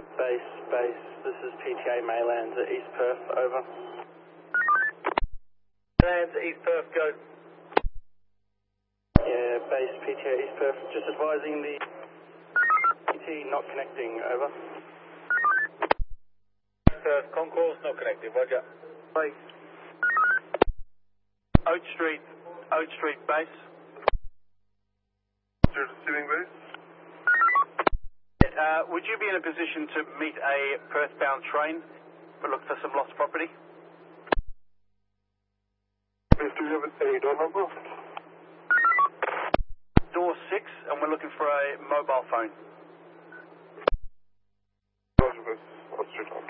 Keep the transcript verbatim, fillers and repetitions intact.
base, base, this is P T A Maylands at East Perth, over. Maylands at East Perth, go. Yeah, base P T A East Perth, just advising the P T not connecting, over. Perth, concourse not connected, roger. Base. Oak Street, Oak Street base. Receiving base. Uh, would you be in a position to meet a Perth-bound train but look for some lost property? Base, do you have a door number? Door six, and we're looking for a mobile phone. Roger, base. Oak Street.